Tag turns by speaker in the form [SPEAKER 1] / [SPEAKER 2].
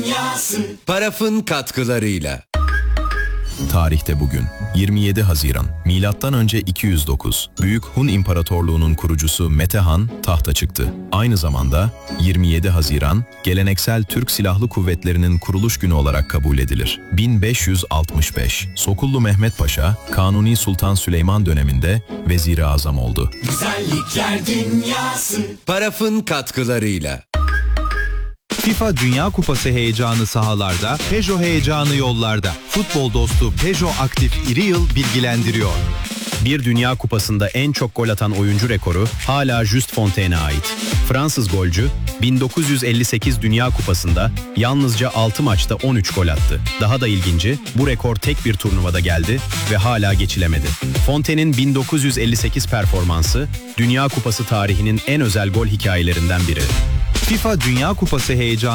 [SPEAKER 1] Paraf'ın katkılarıyla.
[SPEAKER 2] Tarihte bugün 27 Haziran Milattan önce 209 Büyük Hun İmparatorluğu'nun kurucusu Mete Han tahta çıktı. Aynı zamanda 27 Haziran geleneksel Türk Silahlı Kuvvetleri'nin kuruluş günü olarak kabul edilir. 1565 Sokullu Mehmet Paşa Kanuni Sultan Süleyman döneminde Vezir-i Azam oldu.
[SPEAKER 1] Güzellikler dünyası. Paraf'ın katkılarıyla.
[SPEAKER 3] FIFA Dünya Kupası heyecanı sahalarda, Peugeot heyecanı yollarda. Futbol dostu Peugeot Aktif İri Yıl bilgilendiriyor.
[SPEAKER 4] Bir Dünya Kupası'nda en çok gol atan oyuncu rekoru hala Just Fontaine'e ait. Fransız golcü 1958 Dünya Kupası'nda yalnızca 6 maçta 13 gol attı. Daha da ilginci, bu rekor tek bir turnuvada geldi ve hala geçilemedi. Fontaine'in 1958 performansı Dünya Kupası tarihinin en özel gol hikayelerinden biri.
[SPEAKER 3] FIFA Dünya Kupası heyecanı